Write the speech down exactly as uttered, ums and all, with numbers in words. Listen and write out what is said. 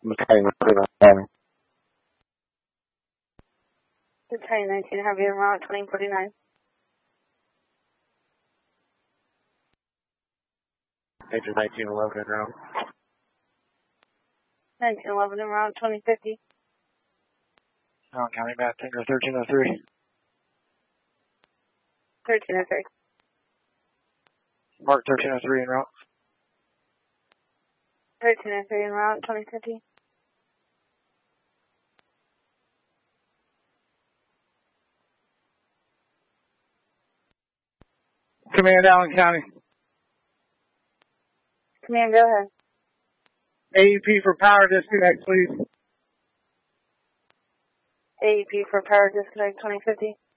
Battalion nineteen, Heavy en route, twenty forty-nine. Major nineteen eleven en route. nineteen eleven en route, twenty fifty. Allen County, Matt Tinker, thirteen oh three. thirteen oh three. Mark thirteen oh three en route. thirteen oh three en route, twenty fifty. Command, Allen County. Command, go ahead. A E P for power disconnect, please. A E P for power disconnect, twenty fifty.